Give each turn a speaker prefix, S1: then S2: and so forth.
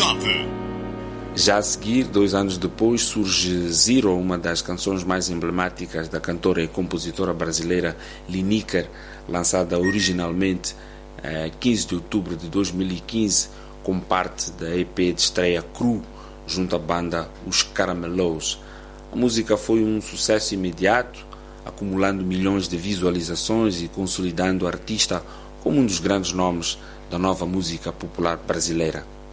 S1: Top.
S2: Já a seguir, 2 anos depois, surge Zero, uma das canções mais emblemáticas da cantora e compositora brasileira Lineker, lançada originalmente 15 de outubro de 2015, como parte da EP de estreia Cru, junto à banda Os Caramelos. A música foi um sucesso imediato, acumulando milhões de visualizações e consolidando o artista como um dos grandes nomes da nova música popular brasileira.